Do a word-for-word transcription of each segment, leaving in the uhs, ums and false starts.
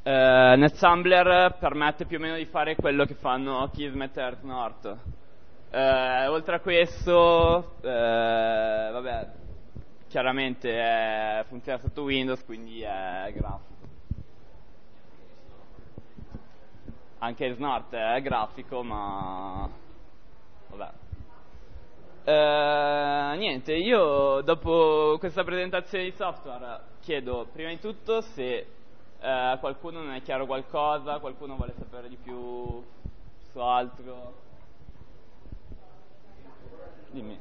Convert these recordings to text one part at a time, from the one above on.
eh, NetSambler permette più o meno di fare quello che fanno Kismet e EarthNorth. Eh, oltre a questo, eh, vabbè, chiaramente è, funziona sotto Windows, quindi è grafico. Anche EarthNorth è grafico, ma vabbè. Eh, niente, io dopo questa presentazione di software chiedo prima di tutto se eh, qualcuno non è chiaro qualcosa, qualcuno vuole sapere di più su altro. Dimmi.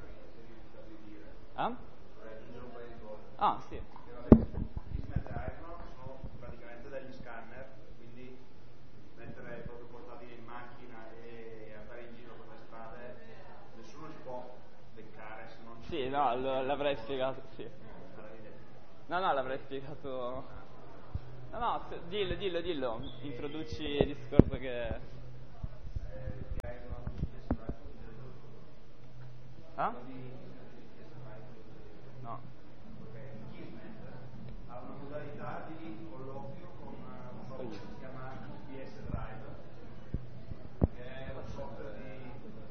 Ah? Ah, sì. Kismet e EarthNorth sono praticamente degli scanner, quindi mettere il proprio portatile in macchina e andare in giro per le strade, nessuno si può beccare se non... Sì, no, lo- l'avrei spiegato, sì. No, no, l'avrei spiegato... No, no, se- dillo, dillo, dillo, introduci il discorso che... Ah? No. Kismet ha una modalità di colloquio con un software che si chiama P S Drive, che è un software di,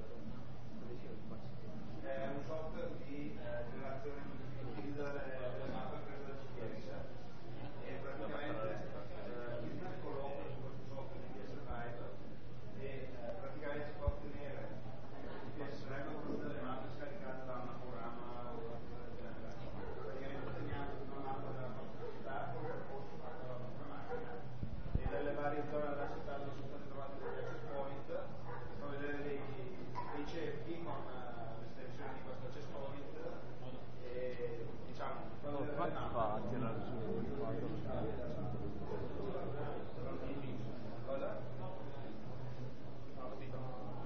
è un software di eh, generazione di utilizza le mappe prese da G P S e praticamente eh, Kismet colloquia su questo software di P S Drive e eh, praticamente si può ottenere il P S Drive con delle mappe scaricate da una programma o qualcosa del genere. Praticamente otteniamo una mappa della nostra città con il percorso fatto dalla nostra macchina e delle varie zone della città dove sono stati trovati degli access point, si fa vedere dei, dei cerchi con uh, l'estensione di questo access point e diciamo si fa vedere Come le si mappe. fa a tirare su il quadro? Cosa? No, ho capito.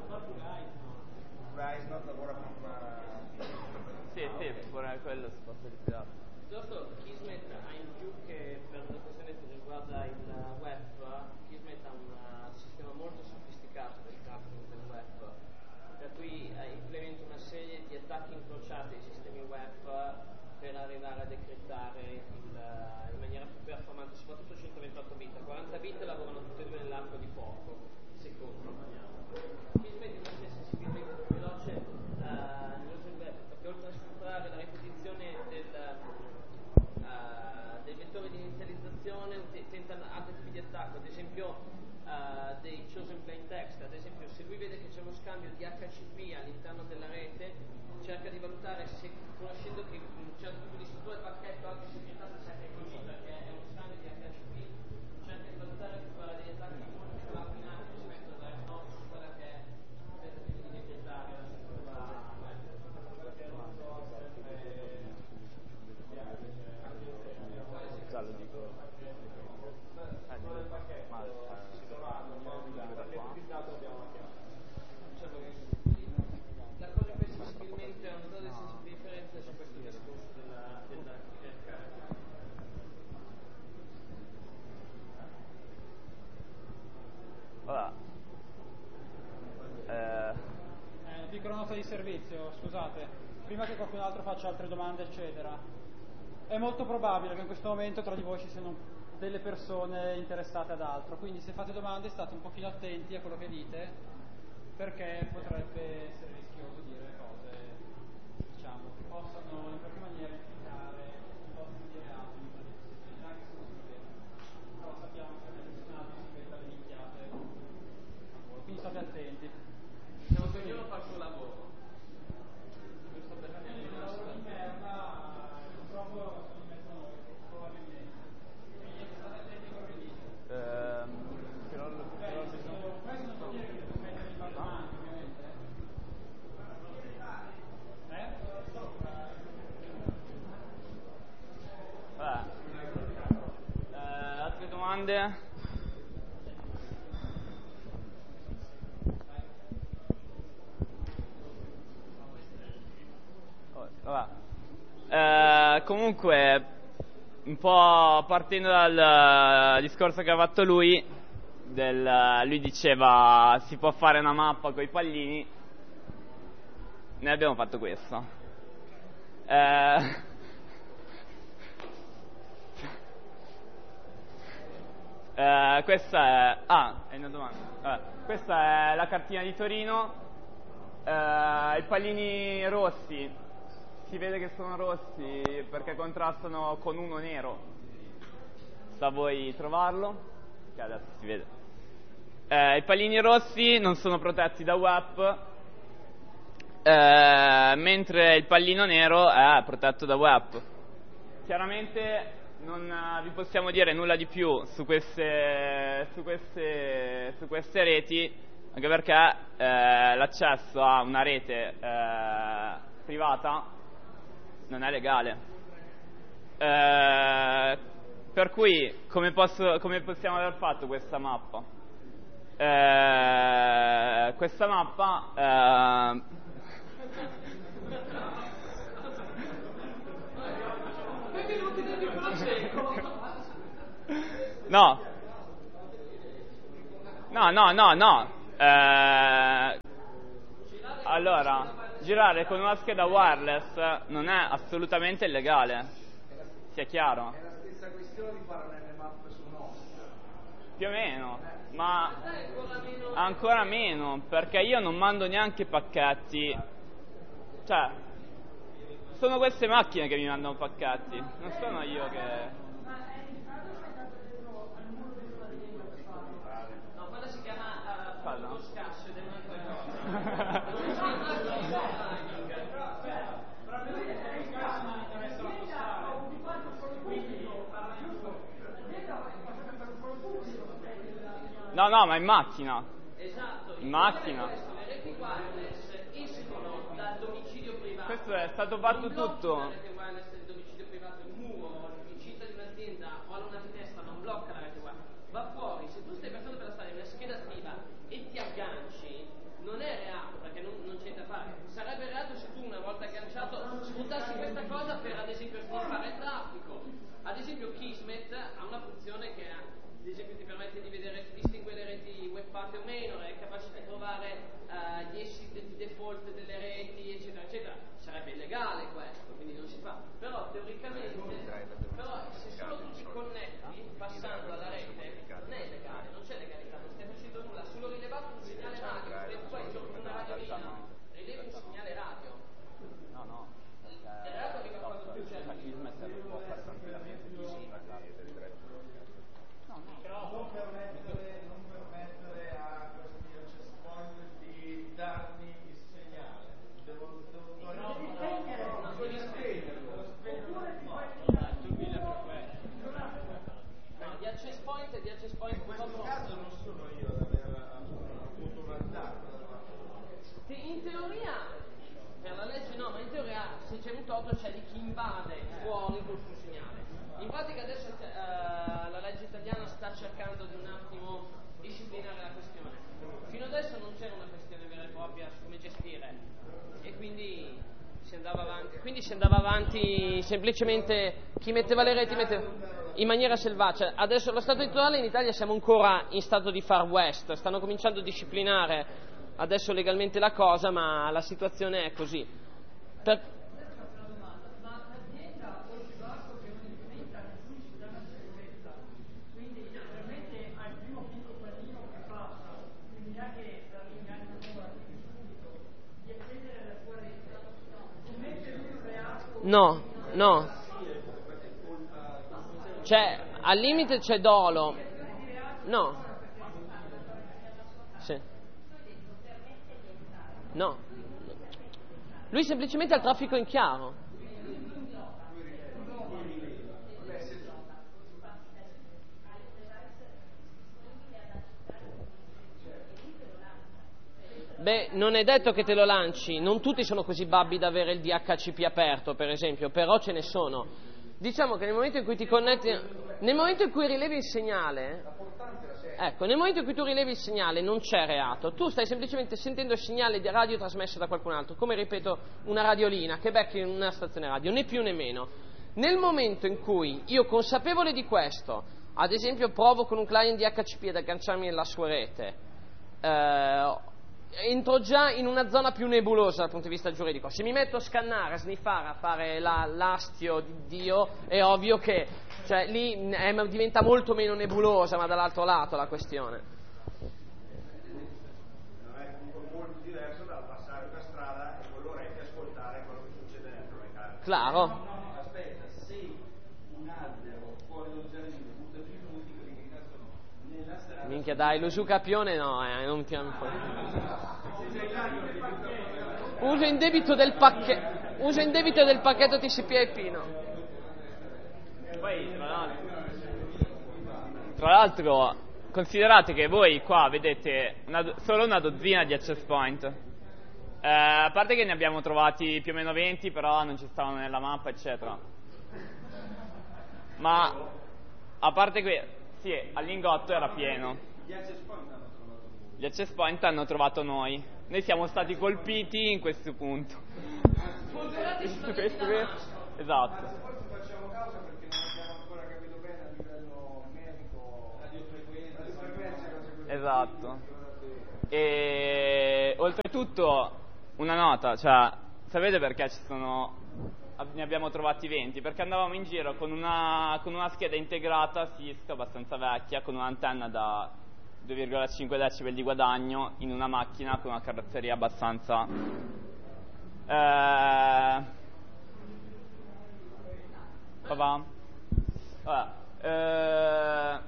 Rise not lavora con uh, Sì, sì, pure quello si può utilizzare. Giusto, Kismet ha in più che per la questione che riguarda il web, Kismet ha un uh, sistema molto sofisticato del tracking del web, per cui uh, implementa una serie di attacchi incrociati ai sistemi web per arrivare a decrittare il, uh, in maniera più performante, soprattutto centoventotto bit. A quaranta bit lavorano tutte e due nell'arco di poco, secondo. Kismet invece è sensibilmente più veloce uh, nell'uso del web, perché oltre a sfruttare la ripetizione del, uh, dei vettori di inizializzazione t- tenta altri tipi di attacco, ad esempio uh, dei chosen plain text. Ad esempio, se lui vede che c'è uno scambio di H C P all'interno della rete, cerca di valutare se, conoscendo che un certo tipo di struttura del pacchetto anche se in realtà si sa che è così perché è uno scambio di H C P, cerca di valutare che fare degli attacchi molto più raffinati rispetto alla no, su quella che è il tentativo di decrittare la struttura web. Perché non so sempre Già lo dico. Eh, dico qua. Ma si trovato diciamo che la cosa che sensibilmente ha notato delle sensibili differenze su questo discorso della, della ricerca. Vabbè. Eh, Eh, una piccola nota di servizio, scusate, prima che qualcun altro faccia altre domande, eccetera. È molto probabile che in questo momento tra di voi ci siano delle persone interessate ad altro, quindi se fate domande state un pochino attenti a quello che dite, perché potrebbe essere rischioso dire cose, diciamo, che possano in qualche maniera implicare, possano dire altro, anche se non si vede. Però sappiamo che nel personaggio si vede le minchiate, quindi state attenti. Diciamo che ognuno fa il suo lavoro. Giusto per Perché capire il la lavoro di situazione. merda purtroppo sono in mezzo a noi, probabilmente. Quindi state attenti a quello che dite. ehm, che non, che non Questo non vuol dire che devo smettere di fare domande, ovviamente. Eh? Vabbè. Eh, altre domande? Oh, vabbè. Eh, comunque, un po' partendo dal discorso che ha fatto lui, del, lui diceva si può fare una mappa con i pallini, noi abbiamo fatto questo. Eh, Eh, questa è... Ah, è una domanda. Vabbè. Questa è la cartina di Torino. Eh, I pallini rossi, si vede che sono rossi perché contrastano con uno nero. Sta a voi trovarlo, che adesso si vede. Eh, I pallini rossi non sono protetti da W A P, eh, mentre il pallino nero è protetto da W A P. Chiaramente non vi possiamo dire nulla di più su queste, su queste, su queste reti, anche perché eh, l'accesso a una rete eh, privata non è legale. Eh, per cui come, posso, come possiamo aver fatto questa mappa? Eh, questa mappa eh, no no no no no eh, allora girare con una scheda wireless non è assolutamente illegale, sia chiaro. È la stessa questione di fare nelle mappe su nostra. Più o meno, ma ancora meno, perché io non mando neanche pacchetti, cioè sono queste macchine che mi mandano pacchetti, non sono io che... No, quella si chiama uh, lo scasso del No, no, ma in macchina. Esatto. In macchina. Le reti wireless escono dal domicilio privato. Questo è stato fatto tutto. La rete wireless del domicilio privato, il muro, l'uscita di un'azienda o alla una finestra non blocca la rete wireless. Va fuori, se tu stai passando per la strada in una scheda attiva e ti agganci, non è reato perché non, non c'è da fare. Sarebbe reato se tu una volta agganciato sfruttassi questa cosa per ad esempio sviluppare il traffico. Ad esempio Kismet ha una funzione che ha, ad esempio ti permette di vedere, di distinguere le reti web party o meno, è capace di trovare uh, gli esiti di default delle reti, eccetera, eccetera. Sarebbe illegale questo, quindi non si fa. Però teoricamente, però se solo tu ti connetti passando alla rete, non è illegale, non c'è legalità, non stai facendo nulla, solo rilevato un segnale radio, se tu hai gioco una radiolina, rilevi un segnale radio. No, no. È reato che quando tu c'è può fare tranquillamente Non permettere, non permettere a questi access point di darmi il segnale. Devo, devo togliere no, no, spegnerlo. Oppure ti fai no, di access point e di access point in questo caso non sono io ad aver avuto un attacco. In teoria, per la legge no, ma in teoria se c'è un toto c'è di chi invade fuori col suo segnale. In pratica adesso uh, la legge italiana sta cercando di un attimo disciplinare la questione. Fino adesso non c'era una questione vera e propria su come gestire e quindi si andava avanti, quindi si andava avanti semplicemente chi metteva le reti metteva in maniera selvaggia. Adesso lo stato elettorale in Italia siamo ancora in stato di far west, stanno cominciando a disciplinare adesso legalmente la cosa, ma la situazione è così. Per... No, no. C'è, al limite c'è dolo. No. Sì. No. Lui semplicemente ha il traffico in chiaro. Beh, non è detto che te lo lanci, non tutti sono così babbi da avere il D H C P aperto, per esempio, però ce ne sono. Diciamo che nel momento in cui ti connetti, nel momento in cui rilevi il segnale, ecco, nel momento in cui tu rilevi il segnale non c'è reato, tu stai semplicemente sentendo il segnale di radio trasmesso da qualcun altro, come ripeto una radiolina che becchi in una stazione radio, né più né meno. Nel momento in cui io, consapevole di questo, ad esempio provo con un client D H C P ad agganciarmi nella sua rete, eh, entro già in una zona più nebulosa dal punto di vista giuridico. Se mi metto a scannare, a sniffare, a fare la, l'astio di Dio, è ovvio che cioè, lì è, diventa molto meno nebulosa, ma dall'altro lato la questione. Non è comunque molto diverso dal passare una strada e con l'orecchio ascoltare quello che succede dentro le case. Claro. No, no, aspetta, se un albero fuori dal giardino butta più frutti, quelli che incazzano nella strada... Minchia dai, lo sucapione no, eh, non tirami fuori. Uso in debito del pacchetto, uso in debito del pacchetto T C P I P, no? Poi, tra l'altro, tra l'altro, considerate che voi qua vedete una, solo una dozzina di access point. Eh, a parte che ne abbiamo trovati più o meno venti, però non ci stavano nella mappa, eccetera. Ma, a parte che, sì, al lingotto era pieno. Gli access point hanno trovato voi. Gli access point hanno trovato noi. Noi siamo stati colpiti in questo punto. Questo, questo, questo. Esatto. Forse facciamo causa perché non abbiamo ancora capito bene a livello medico, radiofrequenza, radiofrequenza, cose così. Esatto. E oltretutto una nota, cioè sapete perché ci sono ne abbiamo trovati venti? Perché andavamo in giro con una con una scheda integrata Cisco abbastanza vecchia, con un'antenna da due virgola cinque decibel di guadagno in una macchina con una carrozzeria abbastanza eh papà vabbè eh,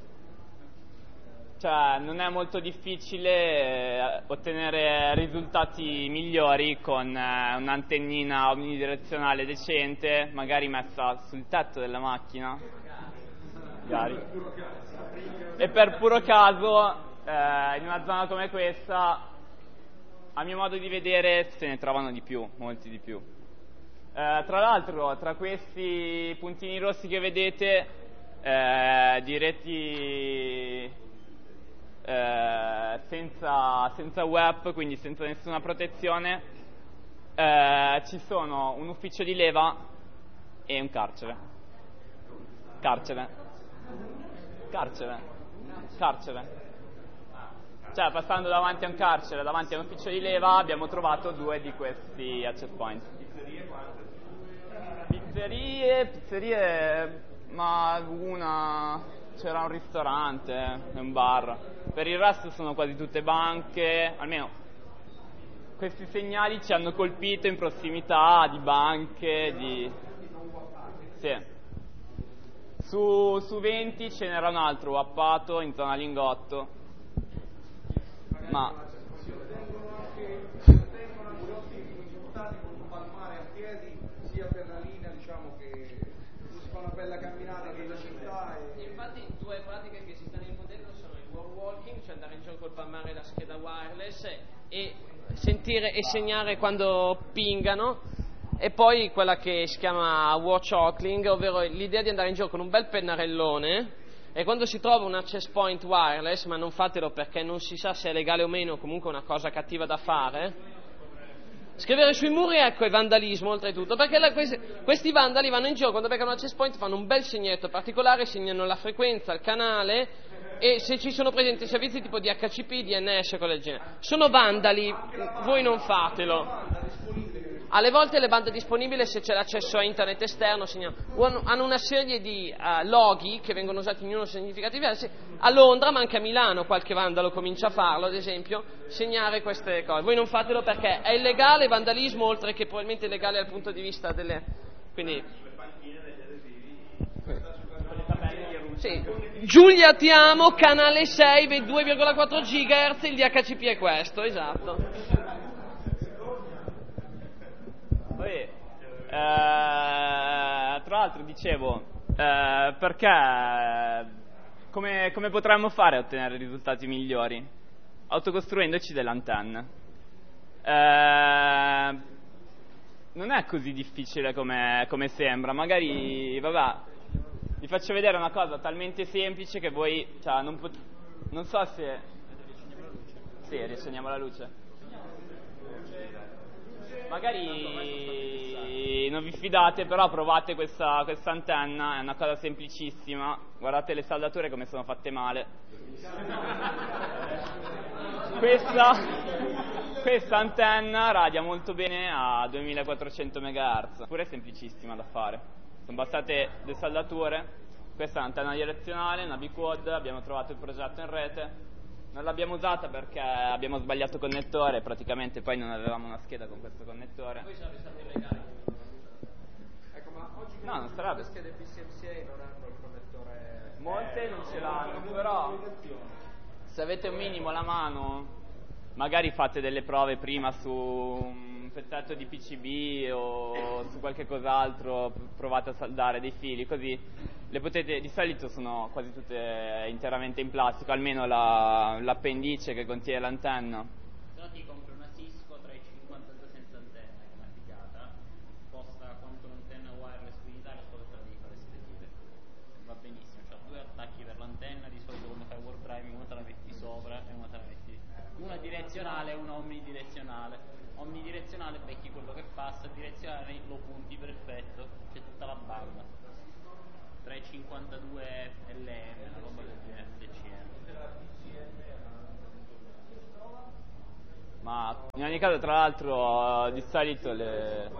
cioè non è molto difficile eh, ottenere risultati migliori con eh, un'antennina omnidirezionale decente, magari messa sul tetto della macchina magari. E per puro caso eh, in una zona come questa a mio modo di vedere se ne trovano di più, molti di più. Eh, tra l'altro tra questi puntini rossi che vedete eh, di reti eh, senza, senza web, quindi senza nessuna protezione, eh, ci sono un ufficio di leva e un carcere. Carcere. Carcere. Carcere. Cioè, passando davanti a un carcere, davanti a un ufficio di leva, abbiamo trovato due di questi access point. Pizzerie quante? Pizzerie, pizzerie, ma una, c'era un ristorante e un bar. Per il resto sono quasi tutte banche, almeno questi segnali ci hanno colpito in prossimità di banche, di... Sì. Su, su venti ce n'era un altro wappato in zona Lingotto, ma Tengono anche tengono anche ottimi risultati con un palmare a piedi sia per la linea, diciamo, che si fa una bella camminata che la città e... Infatti due pratiche che si stanno imponendo sono il wall walking, cioè andare in giro col palmare e la scheda wireless e sentire e segnare quando pingano, e poi quella che si chiama watch hockling, ovvero l'idea di andare in giro con un bel pennarellone e quando si trova un access point wireless, ma non fatelo perché non si sa se è legale o meno, comunque è una cosa cattiva da fare, scrivere sui muri, ecco, è vandalismo oltretutto, perché la, questi, questi vandali vanno in giro, quando beccano un access point fanno un bel segnetto particolare, segnano la frequenza, il canale e se ci sono presenti servizi tipo D H C P, D N S e cose del genere. Sono vandali, voi non fatelo. Alle volte le bande disponibili, se c'è l'accesso a internet esterno, hanno una serie di uh, loghi che vengono usati in ognuno significati diversi. A Londra, ma anche a Milano, qualche vandalo comincia a farlo, ad esempio, segnare queste cose. Voi non fatelo perché è illegale, vandalismo, oltre che probabilmente illegale dal punto di vista delle... Quindi... Sì. Giulia ti amo, canale sei, due virgola quattro gigahertz, il D H C P è questo, esatto. Poi, eh, tra l'altro dicevo, eh, perché come, come potremmo fare a ottenere risultati migliori? Autocostruendoci delle antenne. Eh, non è così difficile come, come sembra, magari, vabbè, vi faccio vedere una cosa talmente semplice che voi, cioè, non, pot- non so se... Sì, riaccendiamo la luce. Magari non vi fidate, però provate questa, questa antenna, è una cosa semplicissima. Guardate le saldature come sono fatte male. Questa questa antenna radia molto bene a duemilaquattrocento megahertz, pure è semplicissima da fare, sono bastate due saldature. Questa è un'antenna direzionale, una B-Quad, abbiamo trovato il progetto in rete, non l'abbiamo usata perché abbiamo sbagliato connettore, praticamente poi non avevamo una scheda con questo connettore. Poi sono stati legali. Ecco, ma oggi No, non sarebbe. le schede P C M C A non hanno il connettore. Molte non ce l'hanno, però se avete un minimo alla mano, magari fate delle prove prima su un pezzetto di P C B o su qualche cos'altro, provate a saldare dei fili, così le potete, di solito sono quasi tutte interamente in plastica, almeno la, l'appendice che contiene l'antenna. Se no ti compri una Cisco trecentocinquantadue senza antenna, che è una figata, costa quanto un'antenna wireless qui in Italia, solo che te la devi fare spedire. Va benissimo, c'ha due attacchi per l'antenna, di solito quando fai warp driving uno te la metti sopra e uno te la metti una direzionale e una omnidirezionale. Omnidirezionale becchi quello che passa, direzionale lo punti perfetto, c'è tutta la banda. trecentocinquantadue L M, una roba del genere, D C M. Ma in ogni caso, tra l'altro, di solito le...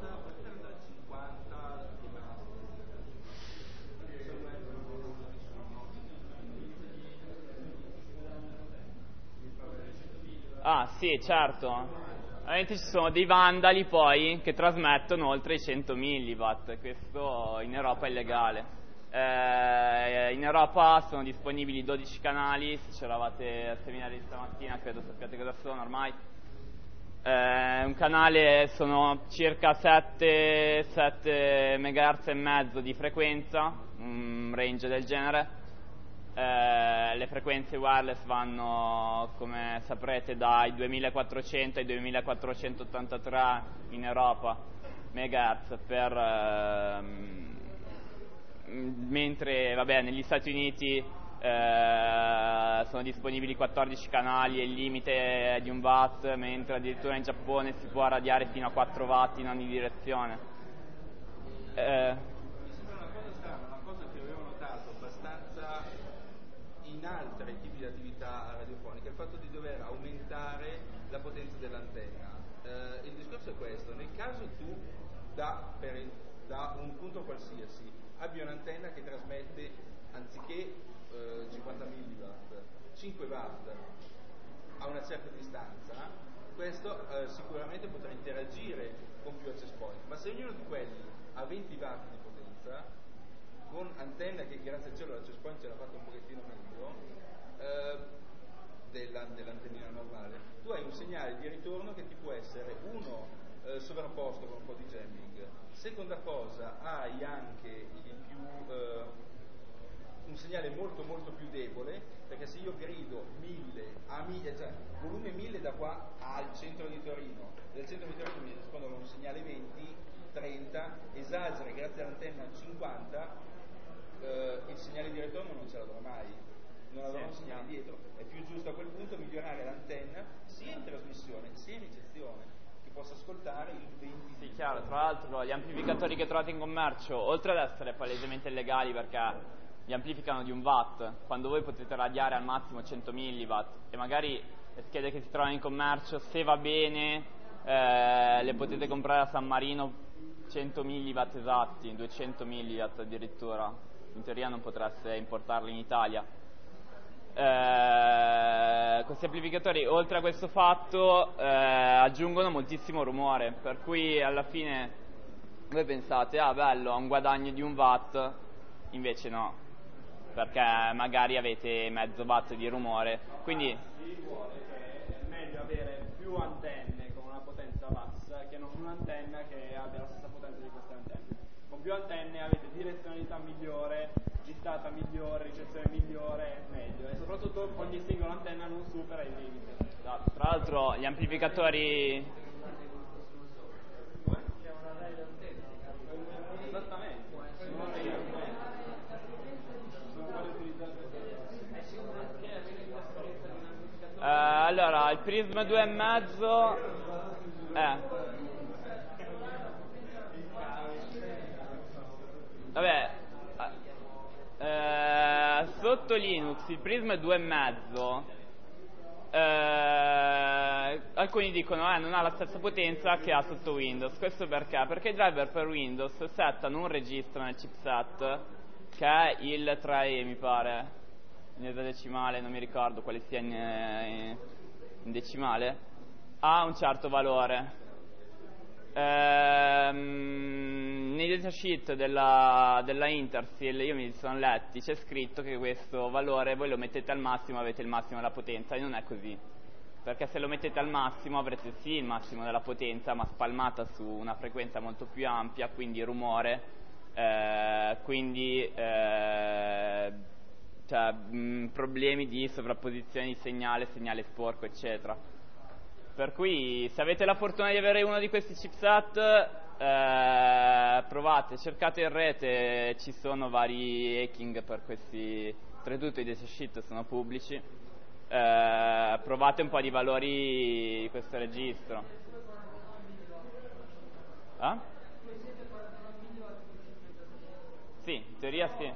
Ah, sì, certo. Ovviamente ci sono dei vandali poi che trasmettono oltre i cento milliwatt, questo in Europa è illegale. Eh, in Europa sono disponibili dodici canali, se c'eravate al seminario di stamattina credo sappiate cosa sono ormai. Eh, un canale sono circa sette, sette megahertz e mezzo di frequenza, un range del genere. Eh, le frequenze wireless vanno, come saprete, dai duemilaquattrocento ai duemilaquattrocentottantatré in Europa megahertz per, ehm, mentre vabbè, negli Stati Uniti eh, sono disponibili quattordici canali e il limite è di un watt, mentre addirittura in Giappone si può radiare fino a quattro watt in ogni direzione. Eh, in altri tipi di attività radiofoniche, il fatto di dover aumentare la potenza dell'antenna. Eh, il discorso è questo: nel caso tu da, per, da un punto qualsiasi abbia un'antenna che trasmette anziché eh, cinquanta milliwatt cinque watt a una certa distanza, questo eh, sicuramente potrà interagire con più access point, ma se ognuno di quelli ha venti watt di potenza, con antenna che grazie al cielo l'access point ce l'ha fatto un pochettino meglio eh, della, dell'antennina normale, tu hai un segnale di ritorno che ti può essere uno eh, sovrapposto con un po' di jamming, seconda cosa hai anche il più, eh, un segnale molto molto più debole, perché se io grido mille a mille, cioè volume mille da qua al centro di Torino, dal centro di Torino mi rispondono un segnale venti, trenta, esagera grazie all'antenna cinquanta, Uh, il segnale di ritorno non ce l'avrà mai, non avrà un segnale dietro. È più giusto a quel punto migliorare l'antenna sia in trasmissione sia in ricezione, che possa ascoltare il venti. Sì, chiaro. Tra l'altro gli amplificatori che trovate in commercio, oltre ad essere palesemente illegali perché li amplificano di un watt, quando voi potete radiare al massimo cento milliwatt, e magari le schede che si trovano in commercio, se va bene, eh, le potete comprare a San Marino cento milliwatt esatti, duecento milliwatt addirittura. In teoria non potreste importarli in Italia. Eh, questi amplificatori, oltre a questo fatto, eh, aggiungono moltissimo rumore, per cui alla fine voi pensate, ah bello, ho un guadagno di un watt, invece no, perché magari avete mezzo watt di rumore. Quindi si vuole che è meglio avere più antenne con una potenza bassa che non un'antenna che abbia la stessa potenza di queste antenne. Con più antenne avete direzionalità migliore, distata migliore, ricezione migliore, meglio, e soprattutto ogni singola antenna non supera il limite. tra l'altro gli amplificatori Esattamente, sono degli antenne. Sono quelle utilizzate. eh, allora il Prism due e mezzo eh vabbè eh, sotto Linux il Prism è due e mezzo, eh, eh, alcuni dicono eh, non ha la stessa potenza che ha sotto Windows. Questo perché? Perché i driver per Windows settano un registro nel chipset che è il tre E, mi pare, in esadecimale, non mi ricordo quale sia in, in decimale, ha un certo valore. Ehm, nei datasheet della, della Intersil, io mi sono letti, c'è scritto che questo valore voi lo mettete al massimo, avete il massimo della potenza, e non è così, perché se lo mettete al massimo avrete sì il massimo della potenza, ma spalmata su una frequenza molto più ampia, quindi rumore, eh, quindi eh, cioè, mh, problemi di sovrapposizione di segnale, segnale sporco, eccetera. Per cui se avete la fortuna di avere uno di questi chipset, eh, provate, cercate in rete, ci sono vari hacking per questi, oltretutto i datasheet sono pubblici, eh, provate un po' di valori di questo registro. Eh? Sì, in teoria sì.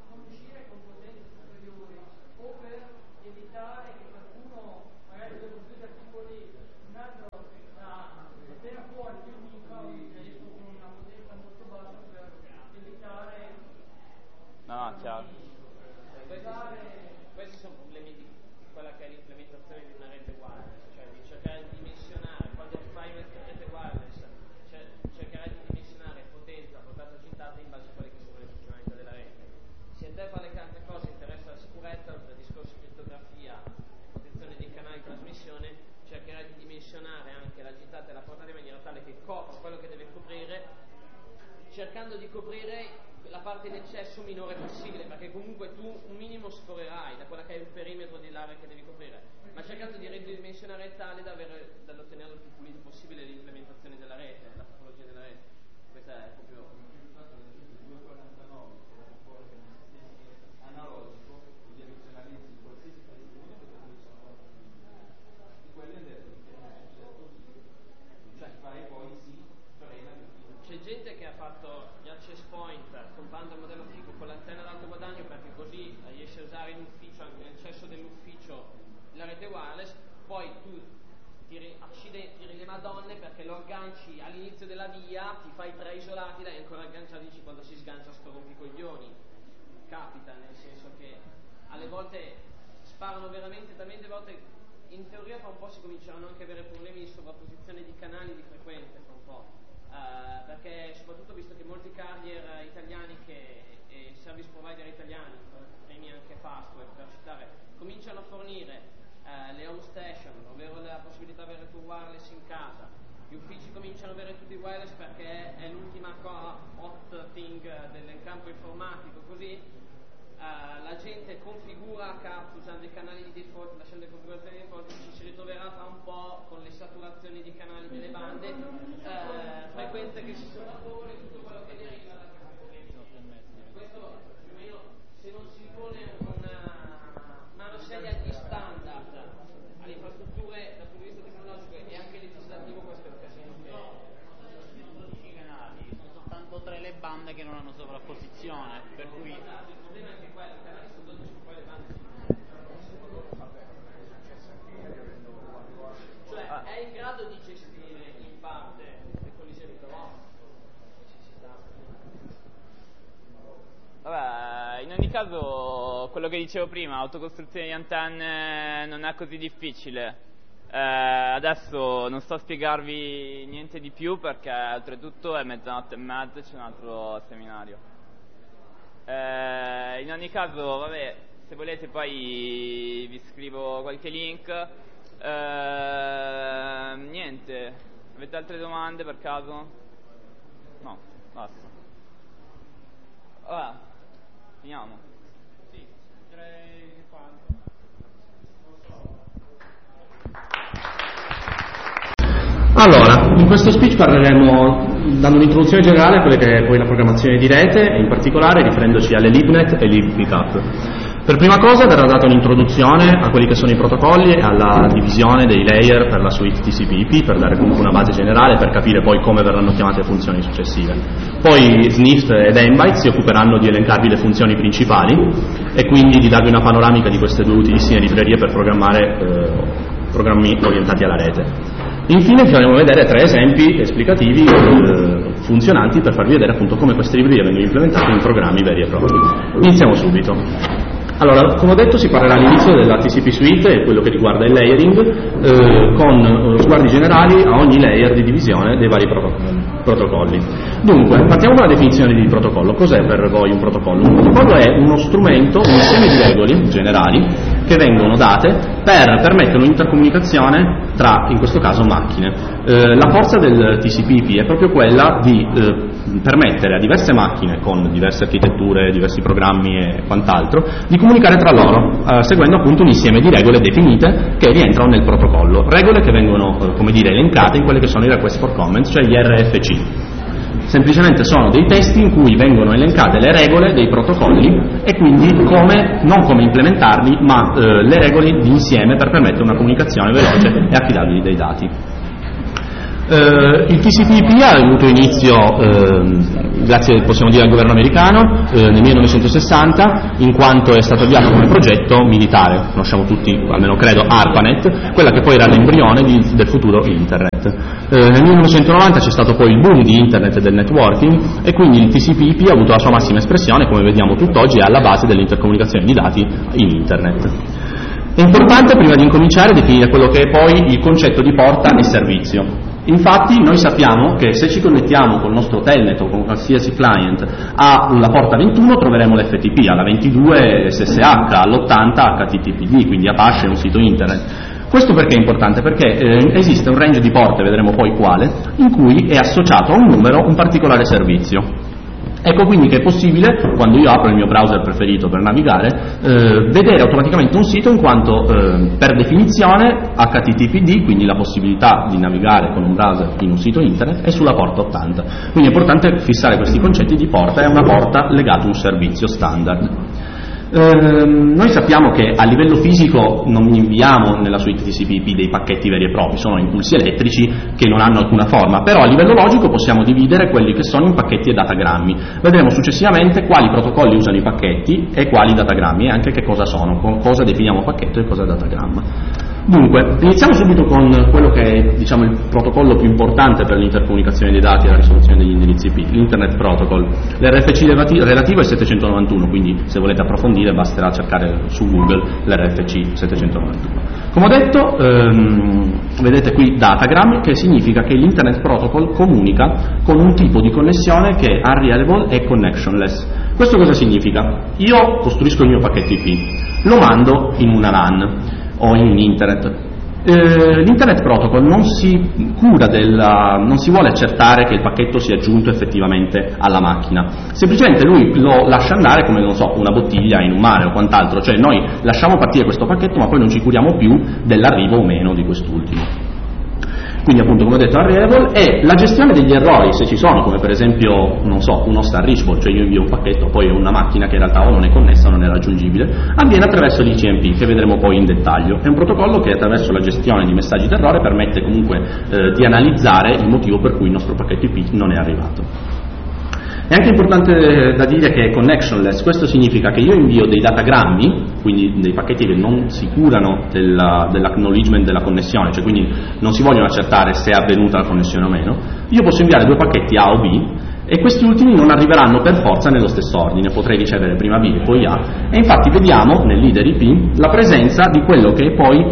No, chiaro. Questi, questi sono problemi di quella che è l'implementazione di una rete wireless, cioè di cercare di dimensionare, quando fai una rete wireless, cioè cercare di dimensionare potenza, portata gittata in base a quelle che sono le funzionalità della rete. Se a te fa le tante cose interessa la sicurezza, il discorso di crittografia, protezione dei canali di trasmissione, cercherai di dimensionare anche la gittata e la portata in maniera tale che copra quello che deve coprire, cercando di coprire la parte in eccesso minore possibile, perché comunque tu un minimo sforerai da quella che è il perimetro dell'area che devi coprire, ma cercando di ridimensionare tale da, avere, da ottenere il più pulito possibile l'implementazione della rete, la topologia della rete. Questa è proprio analogico, di dimensionalizzi qualsiasi contenuto che di quelle del cioè fai poi si frena. C'è gente che ha fatto gli access point comprando il modello fico con l'antenna d'alto guadagno, perché così riesce a usare in ufficio, anche nell'accesso dell'ufficio, la rete wireless. Poi tu tiri, accide, tiri le madonne perché lo agganci all'inizio della via, ti fai tre isolati, l'hai ancora agganciato, dici quando si sgancia sto rompicoglioni. Capita, nel senso che alle volte sparano veramente talmente volte, in teoria fra un po' si cominceranno anche a avere problemi di sovrapposizione di canali di frequenze, fra un po'. Uh, perché soprattutto visto che molti carrier italiani che, e service provider italiani, premi anche Fastweb per citare, cominciano a fornire uh, le home station, ovvero la possibilità di avere tu wireless in casa, gli uffici cominciano ad avere tutti wireless perché è l'ultima hot thing del campo informatico, così Uh, la gente configura a capo usando i canali di default, lasciando le configurazioni di default, ci si ritroverà tra un po' con le saturazioni di canali delle bande, uh, frequenze che si sovrappongono e tutto quello che deriva da questo. Più o meno, se non si pone una mano seria agli standard, alle infrastrutture dal punto di vista tecnologico e anche legislativo, questo è un casino che sono dodici canali, sono soltanto tre le bande che non hanno sovrapposizione, per cui cioè è in grado di gestire in parte le collisioni però necessità. Vabbè, in ogni caso quello che dicevo prima, autocostruzione di antenne non è così difficile. Eh, adesso non sto a spiegarvi niente di più perché oltretutto è mezzanotte e mezza e c'è un altro seminario. Eh, in ogni caso, vabbè, se volete poi vi scrivo qualche link. Eh, niente, avete altre domande per caso? No, basta. Vabbè, finiamo. Sì, direi che quanto. Allora, in questo speech parleremo, dando un'introduzione generale a quelle che è poi la programmazione di rete e in particolare riferendoci alle LibNet e libpickup. Per prima cosa verrà data un'introduzione a quelli che sono i protocolli e alla divisione dei layer per la suite T C P I P, per dare comunque una base generale per capire poi come verranno chiamate le funzioni successive. Poi S N I F ed Embyte si occuperanno di elencarvi le funzioni principali e quindi di darvi una panoramica di queste due utilissime librerie per programmare eh, programmi orientati alla rete. Infine faremo vedere tre esempi esplicativi eh, funzionanti per farvi vedere appunto come queste librerie vengono implementate in programmi veri e propri. Iniziamo subito. Allora, come ho detto, si parlerà all'inizio della T C P Suite e quello che riguarda il layering, eh, con eh, sguardi generali a ogni layer di divisione dei vari protocolli. protocolli. Dunque, partiamo dalla definizione di protocollo. Cos'è per voi un protocollo? Un protocollo è uno strumento, un insieme di regole generali che vengono date per permettere un'intercomunicazione tra, in questo caso, macchine. Eh, la forza del T C P I P è proprio quella di eh, permettere a diverse macchine con diverse architetture, diversi programmi e quant'altro di comunicare tra loro eh, seguendo appunto un insieme di regole definite che rientrano nel protocollo, regole che vengono eh, come dire elencate in quelli che sono i request for comments, cioè gli R F C. Semplicemente sono dei testi in cui vengono elencate le regole dei protocolli e quindi come, non come implementarli, ma eh, le regole di insieme per permettere una comunicazione veloce e affidabile dei dati. Uh, il T C P I P ha avuto inizio, uh, grazie possiamo dire al governo americano, uh, nel millenovecentosessanta, in quanto è stato avviato come progetto militare. Conosciamo tutti, almeno credo, ARPANET, quella che poi era l'embrione di, del futuro Internet. Uh, nel millenovecentonovanta c'è stato poi il boom di Internet e del networking e quindi il T C P I P ha avuto la sua massima espressione, come vediamo tutt'oggi, è alla base dell'intercomunicazione di dati in Internet. È importante, prima di incominciare, definire quello che è poi il concetto di porta e servizio. Infatti noi sappiamo che se ci connettiamo col nostro telnet o con qualsiasi client alla porta ventuno troveremo l'F T P, alla ventidue S S H, all'ottanta H T T P D, quindi Apache è un sito internet. Questo perché è importante? Perché eh, esiste un range di porte, vedremo poi quale, in cui è associato a un numero un particolare servizio. Ecco quindi che è possibile, quando io apro il mio browser preferito per navigare, eh, vedere automaticamente un sito in quanto eh, per definizione H T T P D, quindi la possibilità di navigare con un browser in un sito internet, è sulla porta ottanta. Quindi è importante fissare questi concetti di porta e una porta legata a un servizio standard. Eh, noi sappiamo che a livello fisico non inviamo nella suite T C P I P dei pacchetti veri e propri, sono impulsi elettrici che non hanno alcuna forma, però a livello logico possiamo dividere quelli che sono in pacchetti e datagrammi. Vedremo successivamente quali protocolli usano i pacchetti e quali datagrammi e anche che cosa sono, cosa definiamo pacchetto e cosa datagramma. Dunque, iniziamo subito con quello che è, diciamo, il protocollo più importante per l'intercomunicazione dei dati e la risoluzione degli indirizzi I P, l'Internet Protocol. L'R F C relativo è settecentonovantuno, quindi se volete approfondire basterà cercare su Google l'R F C settecentonovantuno. Come ho detto, ehm, vedete qui datagram, che significa che l'Internet Protocol comunica con un tipo di connessione che è unreliable e connectionless. Questo cosa significa? Io costruisco il mio pacchetto I P, lo mando in una LAN o in internet. Eh, L'Internet Protocol non si cura della, non si vuole accertare che il pacchetto sia giunto effettivamente alla macchina, semplicemente lui lo lascia andare come, non so, una bottiglia in un mare o quant'altro, cioè noi lasciamo partire questo pacchetto ma poi non ci curiamo più dell'arrivo o meno di quest'ultimo. Quindi appunto, come ho detto, unreliable, e la gestione degli errori, se ci sono, come per esempio, non so, uno star reachable, cioè io invio un pacchetto, poi ho una macchina che in realtà o non è connessa o non è raggiungibile, avviene attraverso l'I C M P, che vedremo poi in dettaglio. È un protocollo che attraverso la gestione di messaggi d'errore permette comunque eh, di analizzare il motivo per cui il nostro pacchetto I P non è arrivato. È anche importante da dire che è connectionless, questo significa che io invio dei datagrammi, quindi dei pacchetti che non si curano della, dell'acknowledgement della connessione, cioè quindi non si vogliono accertare se è avvenuta la connessione o meno, io posso inviare due pacchetti A o B e questi ultimi non arriveranno per forza nello stesso ordine, potrei ricevere prima B e poi A, e infatti vediamo nel leader I P la presenza di quello che è poi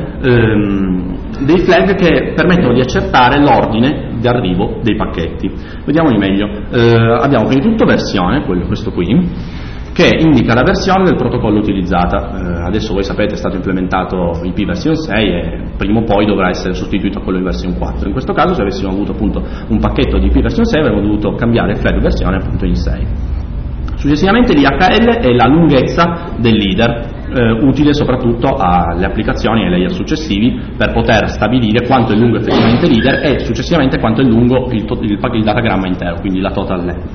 ehm, dei flag che permettono di accertare l'ordine di arrivo dei pacchetti. Vediamoli meglio. Eh, abbiamo prima di tutto versione, quello, questo qui, che indica la versione del protocollo utilizzata. Eh, adesso voi sapete è stato implementato I P versione sei e prima o poi dovrà essere sostituito a quello in versione quattro. In questo caso, se avessimo avuto appunto un pacchetto di I P versione sei avremmo dovuto cambiare il flag versione appunto in sei. Successivamente l'I H L è la lunghezza del leader, eh, utile soprattutto alle applicazioni e ai layer successivi per poter stabilire quanto è lungo effettivamente il leader e successivamente quanto è lungo il, to- il, il datagramma intero, quindi la total length.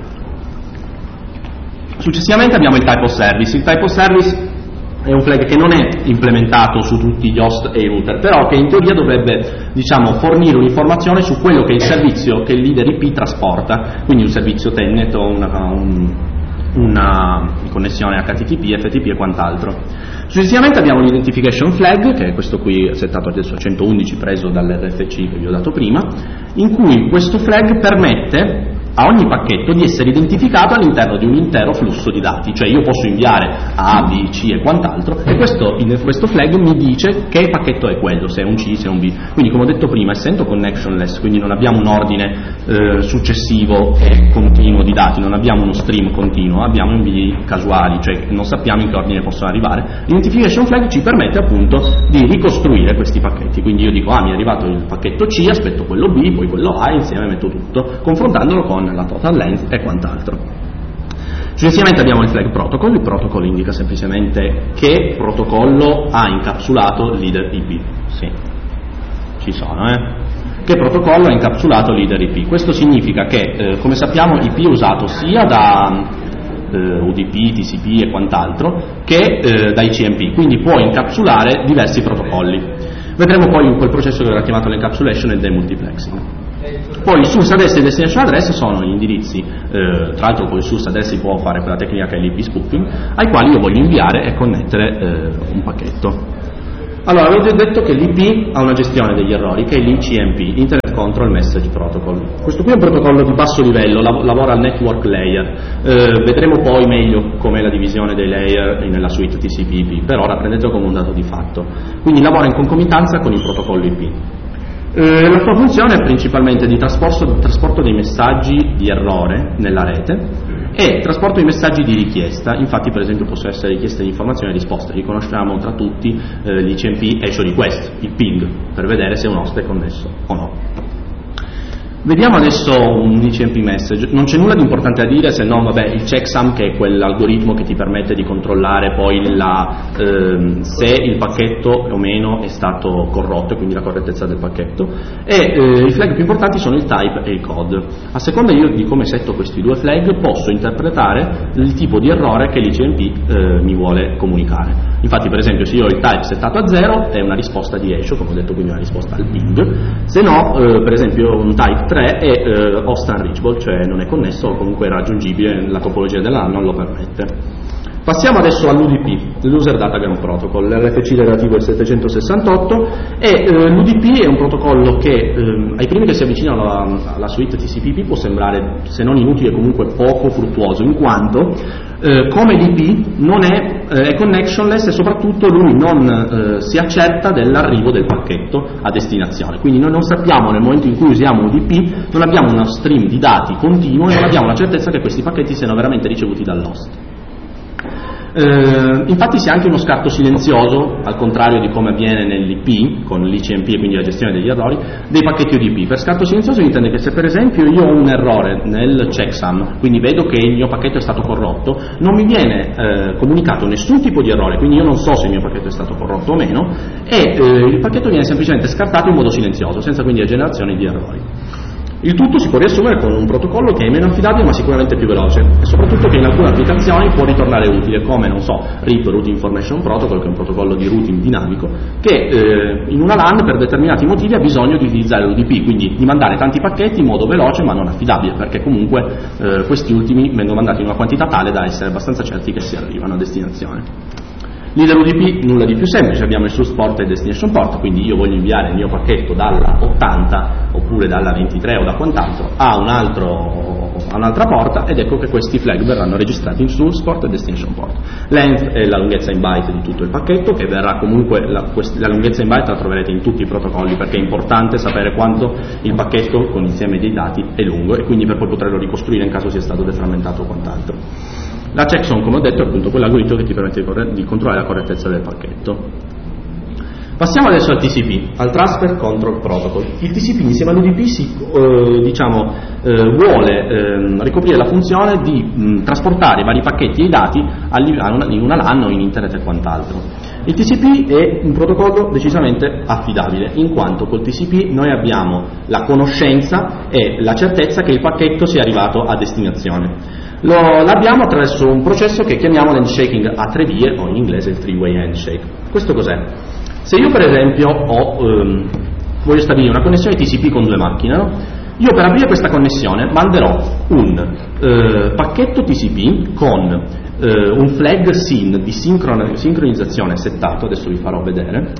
Successivamente abbiamo il type of service. Il type of service è un flag che non è implementato su tutti gli host e i router, però che in teoria dovrebbe, diciamo, fornire un'informazione su quello che è il servizio che il leader I P trasporta, quindi un servizio telnet o una, un, una connessione H T T P, F T P e quant'altro. Successivamente abbiamo l'identification flag, che è questo qui settato adesso a centoundici, preso dall'R F C che vi ho dato prima, in cui questo flag permette a ogni pacchetto di essere identificato all'interno di un intero flusso di dati, cioè io posso inviare A, B, C e quant'altro, e questo, in, questo flag mi dice che pacchetto è quello, se è un C, se è un B. Quindi, come ho detto prima, essendo connectionless, quindi non abbiamo un ordine eh, successivo e continuo di dati, non abbiamo uno stream continuo, abbiamo invii casuali, cioè non sappiamo in che ordine possono arrivare. L'identification flag ci permette appunto di ricostruire questi pacchetti, quindi io dico ah mi è arrivato il pacchetto C, aspetto quello B, poi quello A, insieme metto tutto, confrontandolo con la total length e quant'altro. Successivamente abbiamo il flag protocol. Il protocol indica semplicemente che protocollo ha incapsulato leader I P. Sì, ci sono, eh? Che protocollo ha incapsulato leader I P. Questo significa che, eh, come sappiamo, I P è usato sia da eh, U D P, T C P e quant'altro che eh, da I C M P, quindi può incapsulare diversi protocolli. Vedremo poi in quel processo che verrà chiamato l'encapsulation e il demultiplexing. Poi il source address e il destination address sono gli indirizzi, eh, tra l'altro poi il source address si può fare quella tecnica che è l'I P spoofing, ai quali io voglio inviare e connettere eh, un pacchetto. Allora, avevo già detto che l'I P ha una gestione degli errori, che è l'I C M P, Internet Control Message Protocol. Questo qui è un protocollo di basso livello, lav- lavora al network layer. Eh, vedremo poi meglio com'è la divisione dei layer nella suite T C P I P, per ora prendetelo come un dato di fatto. Quindi lavora in concomitanza con il protocollo I P. Eh, la sua funzione è principalmente di trasporto, trasporto dei messaggi di errore nella rete e trasporto di messaggi di richiesta. Infatti, per esempio, possono essere richieste di informazioni e risposte. Riconosciamo tra tutti eh, l'I C M P Echo Request, il ping, per vedere se un host è connesso o no. Vediamo adesso un I C M P message. Non c'è nulla di importante da dire, se no vabbè, il checksum, che è quell'algoritmo che ti permette di controllare poi la, ehm, se il pacchetto o meno è stato corrotto, quindi la correttezza del pacchetto. E eh, i flag più importanti sono il type e il code. A seconda io di come setto questi due flag posso interpretare il tipo di errore che l'I C M P eh, mi vuole comunicare. Infatti, per esempio, se io ho il type settato a zero è una risposta di echo, come ho detto, quindi una risposta al ping. Se no, eh, per esempio, un type tre è eh, host unreachable, cioè non è connesso o comunque è raggiungibile, la topologia della non lo permette. Passiamo adesso all'U D P, l'User Datagram Protocol. L'R F C relativo è il settecentosessantotto e eh, l'U D P è un protocollo che eh, ai primi che si avvicinano alla, alla suite T C P I P può sembrare, se non inutile, comunque poco fruttuoso, in quanto eh, come l'I P non è, eh, è connectionless e soprattutto lui non eh, si accerta dell'arrivo del pacchetto a destinazione. Quindi noi non sappiamo, nel momento in cui usiamo U D P, non abbiamo uno stream di dati continuo e non abbiamo la certezza che questi pacchetti siano veramente ricevuti dall'host. Eh, infatti si ha anche uno scarto silenzioso, al contrario di come avviene nell'I P con l'I C M P e quindi la gestione degli errori, dei pacchetti U D P. Per scarto silenzioso si intende che se per esempio io ho un errore nel checksum, quindi vedo che il mio pacchetto è stato corrotto, non mi viene eh, comunicato nessun tipo di errore, quindi io non so se il mio pacchetto è stato corrotto o meno, e eh, il pacchetto viene semplicemente scartato in modo silenzioso, senza quindi la generazione di errori. Il tutto si può riassumere con un protocollo che è meno affidabile ma sicuramente più veloce e soprattutto che in alcune applicazioni può ritornare utile, come, non so, R I P, Routing Information Protocol, che è un protocollo di routing dinamico che eh, in una LAN per determinati motivi ha bisogno di utilizzare l'U D P, quindi di mandare tanti pacchetti in modo veloce ma non affidabile, perché comunque eh, questi ultimi vengono mandati in una quantità tale da essere abbastanza certi che si arrivano a destinazione. Leader U D P nulla di più semplice, abbiamo il source port e il destination port, quindi io voglio inviare il mio pacchetto dalla ottanta oppure dalla ventitré o da quant'altro a, un altro, a un'altra porta, ed ecco che questi flag verranno registrati in source port e destination port. Length è la lunghezza in byte di tutto il pacchetto, che verrà comunque, la, quest, la lunghezza in byte la troverete in tutti i protocolli, perché è importante sapere quanto il pacchetto con l'insieme dei dati è lungo e quindi per poi poterlo ricostruire in caso sia stato deframmentato o quant'altro. La checksum, come ho detto, è appunto quell'algoritmo che ti permette di, corre- di controllare la correttezza del pacchetto. Passiamo adesso al T C P, al Transfer Control Protocol. Il T C P insieme all'U D P si, eh, diciamo, eh, vuole eh, ricoprire la funzione di mh, trasportare i vari pacchetti e i dati in una LAN o in internet e quant'altro. Il T C P è un protocollo decisamente affidabile, in quanto col T C P noi abbiamo la conoscenza e la certezza che il pacchetto sia arrivato a destinazione. Lo, l'abbiamo attraverso un processo che chiamiamo handshaking a tre vie, o in inglese il three-way handshake. Questo cos'è? Se io per esempio ho, ehm, voglio stabilire una connessione T C P con due macchine, no? Io per aprire questa connessione manderò un eh, pacchetto T C P con eh, un flag SYN di sincron- sincronizzazione settato, adesso vi farò vedere.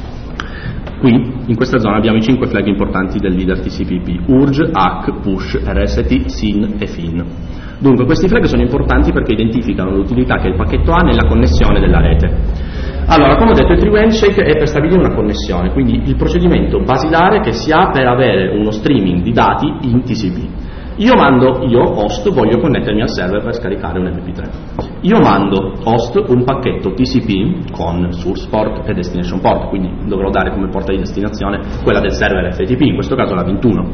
Qui in questa zona abbiamo i cinque flag importanti del leader T C P I P: urge, hack, push, R S T, SYN e fin. Dunque questi flag sono importanti perché identificano l'utilità che il pacchetto ha nella connessione della rete. Allora, come ho detto, il three-way handshake è per stabilire una connessione, quindi il procedimento basilare che si ha per avere uno streaming di dati in T C P. Io mando, io host, voglio connettermi al server per scaricare un M P tre. Io mando host un pacchetto T C P con source port e destination port, quindi dovrò dare come porta di destinazione quella del server F T P, in questo caso la ventuno.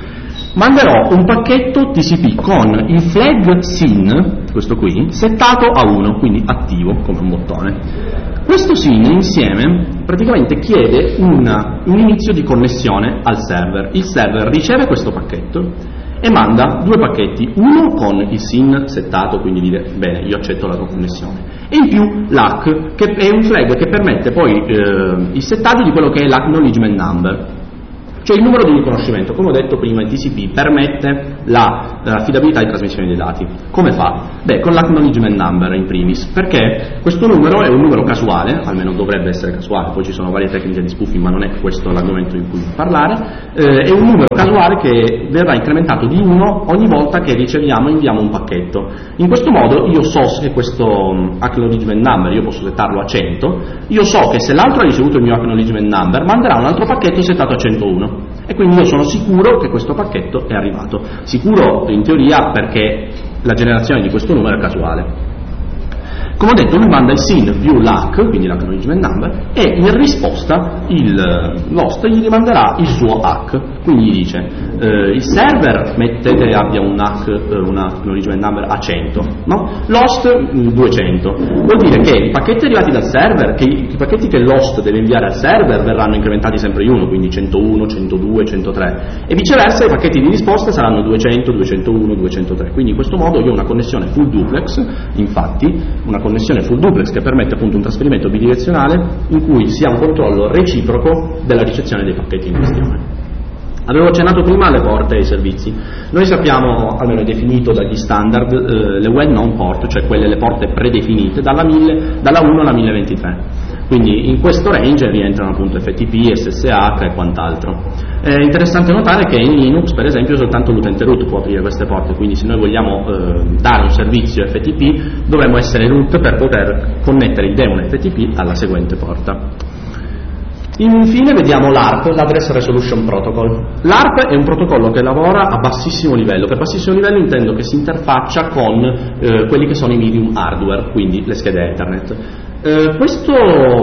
Manderò un pacchetto T C P con il flag SYN, questo qui, settato a uno, quindi attivo come un bottone. Questo SYN insieme praticamente chiede una, un inizio di connessione al server. Il server riceve questo pacchetto e manda due pacchetti, uno con il SYN settato, quindi dire bene, io accetto la tua connessione, e in più l'hack, che è un flag che permette poi eh, il settaggio di quello che è l'acknowledgement number, cioè il numero di riconoscimento. Come ho detto prima, il T C P permette la, l'affidabilità di trasmissione dei dati. Come fa? Beh, con l'acknowledgement number in primis, perché questo numero è un numero casuale, almeno dovrebbe essere casuale, poi ci sono varie tecniche di spoofing, ma non è questo l'argomento in cui parlare. Eh, è un numero casuale che verrà incrementato di uno ogni volta che riceviamo e inviamo un pacchetto. In questo modo io so che questo acknowledgement number, io posso settarlo a cento, io so che se l'altro ha ricevuto il mio acknowledgement number manderà un altro pacchetto settato a centouno. E quindi io sono sicuro che questo pacchetto è arrivato. Sicuro in teoria perché la generazione di questo numero è casuale. Come ho detto, lui manda il SYN più l'hack, quindi l'acknowledgement number, e in risposta il, l'host gli rimanderà il suo hack. Quindi gli dice eh, il server mettete abbia un hack, eh, un acknowledgement number a cento, no? L'host duecento. Vuol dire che i pacchetti arrivati dal server, che i, i pacchetti che l'host deve inviare al server verranno incrementati sempre di uno, quindi centouno, centodue, centotré, e viceversa i pacchetti di risposta saranno duecento, duecentouno, duecentotré. Quindi in questo modo io ho una connessione full duplex, infatti una connessione full duplex che permette appunto un trasferimento bidirezionale in cui si ha un controllo reciproco della ricezione dei pacchetti in questione. Avevo accennato prima alle porte e ai servizi. Noi sappiamo, almeno è definito dagli standard, eh, le well known port, cioè quelle le porte predefinite dalla, mille, dalla uno alla mille ventitré. Quindi in questo range rientrano appunto F T P, S S H e quant'altro. È interessante notare che in Linux, per esempio, soltanto l'utente root può aprire queste porte, quindi se noi vogliamo eh, dare un servizio F T P dovremmo essere root per poter connettere il daemon F T P alla seguente porta. Infine vediamo l'ARP, l'Address Resolution Protocol. L'ARP è un protocollo che lavora a bassissimo livello. Per bassissimo livello intendo che si interfaccia con eh, quelli che sono i medium hardware, quindi le schede Ethernet. Eh, questo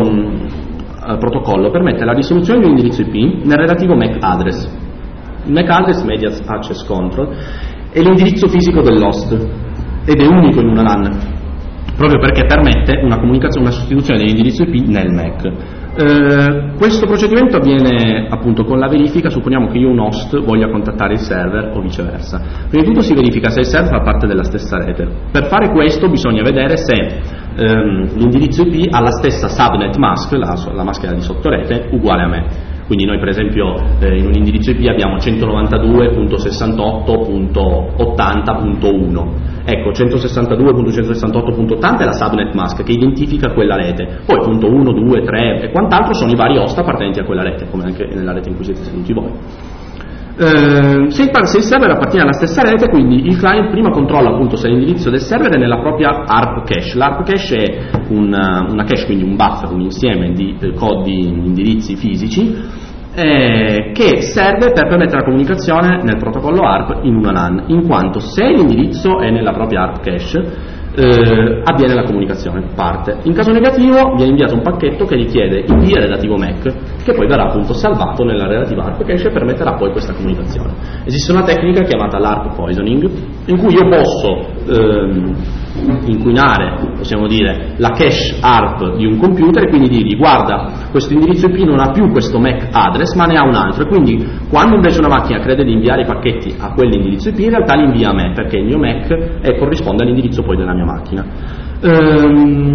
mh, protocollo permette la risoluzione di un indirizzo I P nel relativo M A C address. Il M A C address, Media Access Control, è l'indirizzo fisico dell'host ed è unico in una LAN, proprio perché permette una comunicazione, una sostituzione dell'indirizzo I P nel M A C. Eh, questo procedimento avviene appunto con la verifica, supponiamo che io un host voglia contattare il server o viceversa. Prima di tutto si verifica se il server fa parte della stessa rete. Per fare questo bisogna vedere se ehm, l'indirizzo I P ha la stessa subnet mask, la, la maschera di sottorete, uguale a me. Quindi noi per esempio eh, in un indirizzo I P abbiamo centonovantadue punto sessantotto punto ottanta punto uno. Ecco, centosessantadue punto centosessantotto punto ottanta è la subnet mask che identifica quella rete. Poi punto uno, due, tre e quant'altro sono i vari host appartenenti a quella rete, come anche nella rete in cui siete seduti voi. Eh, se, il, se il server appartiene alla stessa rete, quindi il client prima controlla appunto se l'indirizzo del server è nella propria A R P cache. L'A R P cache è una, una cache, quindi un buffer, un insieme di eh, codi, indirizzi fisici eh, che serve per permettere la comunicazione nel protocollo A R P in una LAN, in quanto se l'indirizzo è nella propria A R P cache Eh, avviene la comunicazione, parte. In caso negativo viene inviato un pacchetto che richiede I P e relativo M A C, che poi verrà appunto salvato nella relativa A R P cache e permetterà poi questa comunicazione. Esiste una tecnica chiamata l'A R P poisoning, in cui io posso ehm, inquinare, possiamo dire, la cache A R P di un computer e quindi dirgli guarda, questo indirizzo I P non ha più questo M A C address ma ne ha un altro, e quindi quando invece una macchina crede di inviare i pacchetti a quell'indirizzo I P in realtà li invia a me, perché il mio M A C è, corrisponde all'indirizzo poi della mia macchina. Ehm,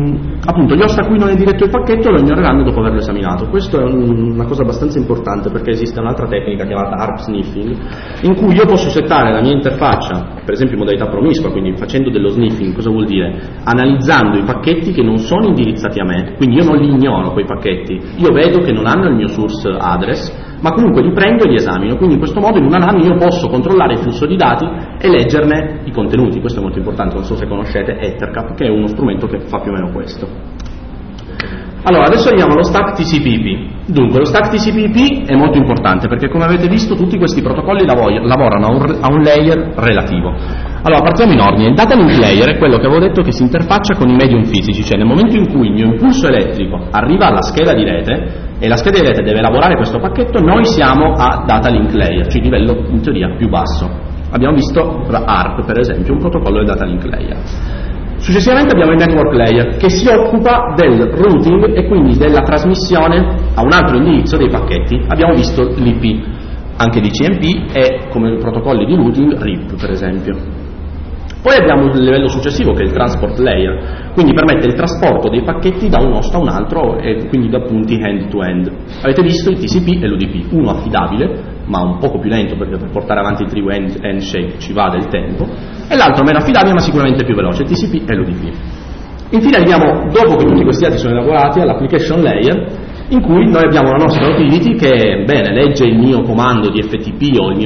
appunto gli host a cui non è diretto il pacchetto lo ignoreranno dopo averlo esaminato. Questo è un, una cosa abbastanza importante, perché esiste un'altra tecnica chiamata A R P sniffing, in cui io posso settare la mia interfaccia, per esempio in modalità promiscua, quindi facendo dello sniffing. Cosa vuol dire? Analizzando i pacchetti che non sono indirizzati a me, quindi io non li ignoro quei pacchetti, io vedo che non hanno il mio source address, ma comunque li prendo e li esamino, quindi in questo modo in una LAN io posso controllare il flusso di dati e leggerne i contenuti. Questo è molto importante, non so se conoscete Ethercap, che è uno strumento che fa più o meno questo. Allora, adesso arriviamo allo stack T C P I P. Dunque, lo stack T C P I P è molto importante perché, come avete visto, tutti questi protocolli lavorano a un, a un layer relativo. Allora, partiamo in ordine. Il data link layer è quello che avevo detto che si interfaccia con i medium fisici, cioè nel momento in cui il mio impulso elettrico arriva alla scheda di rete e la scheda di rete deve elaborare questo pacchetto, noi siamo a data link layer, cioè livello in teoria più basso. Abbiamo visto A R P, per esempio, un protocollo del data link layer. Successivamente abbiamo il network layer, che si occupa del routing e quindi della trasmissione a un altro indirizzo dei pacchetti. Abbiamo visto l'I P, anche di C M P e, come protocolli di routing, R I P per esempio. Poi abbiamo il livello successivo, che è il transport layer, quindi permette il trasporto dei pacchetti da un host a un altro e quindi da punti end to end. Avete visto il T C P e l'U D P, uno affidabile ma un poco più lento perché per portare avanti il three-way handshake ci va del tempo, e l'altro meno affidabile ma sicuramente più veloce, il T C P e l'U D P. Infine arriviamo, dopo che tutti questi dati sono elaborati, all'application layer, in cui noi abbiamo la nostra utility che, bene, legge il mio comando di F T P o il mio